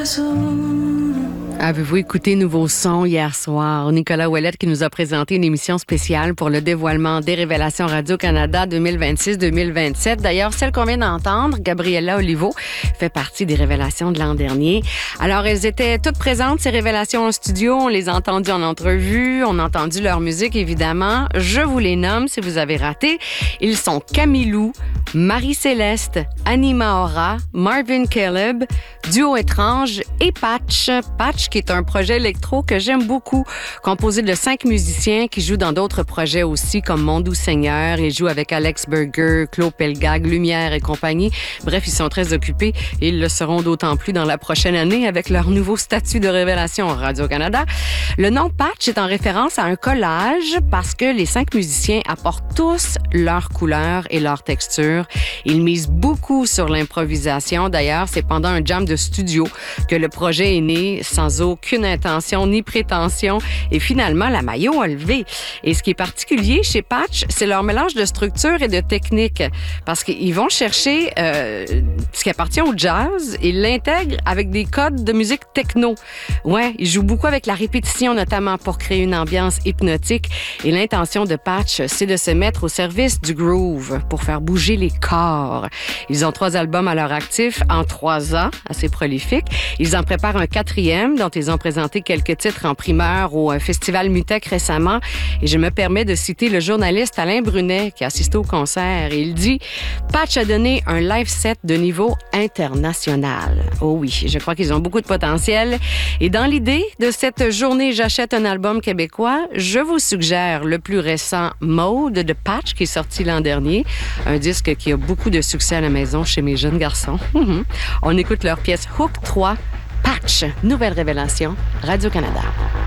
Avez-vous écouté Nouveau Son hier soir? Nicolas Ouellette qui nous a présenté une émission spéciale pour le dévoilement des révélations Radio-Canada 2026-2027. D'ailleurs, celle qu'on vient d'entendre, Gabriella Olivo, fait partie des révélations de l'an dernier. Alors, elles étaient toutes présentes, ces révélations en studio. On les a entendues en entrevue. On a entendu leur musique, évidemment. Je vous les nomme si vous avez raté. Ils sont Camilou, Marie-Céleste, Anima Aura, Marvin Caleb, Duo Étrange et Patch. Patch, qui est un projet électro que j'aime beaucoup, composé de 5 musiciens qui jouent dans d'autres projets aussi, comme Mon Doux Seigneur. Ils jouent avec Alex Burger, Claude Pelgag, Lumière et compagnie. Bref, ils sont très occupés et ils le seront d'autant plus dans la prochaine année avec leur nouveau statut de révélation Radio-Canada. Le nom Patch est en référence à un collage parce que les 5 musiciens apportent tous leur couleur et leur texture. Ils misent beaucoup sur l'improvisation. D'ailleurs, c'est pendant un jam de studio que le projet est né sans aucune intention ni prétention. Et finalement, la maillot a levé. Et ce qui est particulier chez Patch, c'est leur mélange de structure et de technique. Parce qu'ils vont chercher ce qui appartient au jazz et l'intègrent avec des codes de musique techno. Ouais, ils jouent beaucoup avec la répétition, notamment pour créer une ambiance hypnotique. Et l'intention de Patch, c'est de se mettre au service du groove pour faire bouger les corps. Ils ont 3 albums à leur actif en 3 ans, assez prolifiques. Ils en préparent un 4e dont ils ont présenté quelques titres en primeur au Festival Mutec récemment. Et je me permets de citer le journaliste Alain Brunet qui a assisté au concert. Et il dit « Patch a donné un live set de niveau international. » Oh oui, je crois qu'ils ont beaucoup de potentiel. Et dans l'idée de cette journée J'achète un album québécois, je vous suggère le plus récent Mode de Patch qui est sorti l'an dernier. Un disque qui a beaucoup de succès à la maison chez mes jeunes garçons. On écoute leur pièce Hook 3, Patch, nouvelle révélation, Radio-Canada.